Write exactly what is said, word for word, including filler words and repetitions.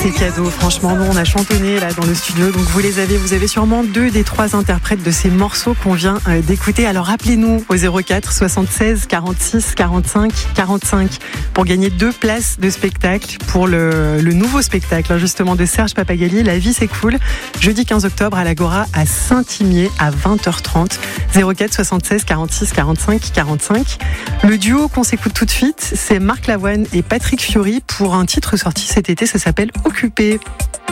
c'est cadeau. Franchement, nous, on a chantonné là dans le studio. Donc, vous les avez. Vous avez sûrement deux des trois interprètes de ces morceaux qu'on vient euh, d'écouter. Alors, appelez-nous au zéro quatre soixante-seize quarante-six quarante-cinq quarante-cinq pour gagner deux places de spectacle pour le, le nouveau spectacle, justement, de Serge Pappagalli. La vie, c'est cool. Jeudi quinze octobre à l'Agora à Saint-Imier à vingt heures trente. zéro quatre soixante-seize quarante-six quarante-cinq quarante-cinq. Le duo qu'on s'écoute tout de suite, c'est Marc Lavoine et Patrick Fiori pour un titre sorti cet été. Ça s'appelle Occupé.